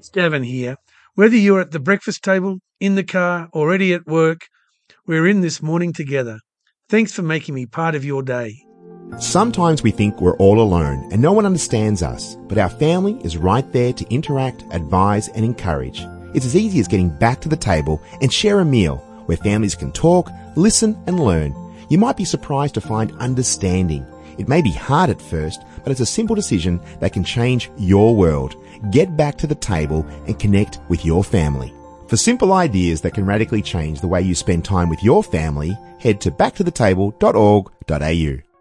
It's Gavin here. Whether you're at the breakfast table, in the car, already at work, we're in this morning together. Thanks for making me part of your day. Sometimes we think we're all alone and no one understands us, but our family is right there to interact, advise and encourage. It's as easy as getting back to the table and share a meal where families can talk, listen and learn. You might be surprised to find understanding. It may be hard at first, but it's a simple decision that can change your world. Get back to the table and connect with your family. For simple ideas that can radically change the way you spend time with your family, head to backtothetable.org.au.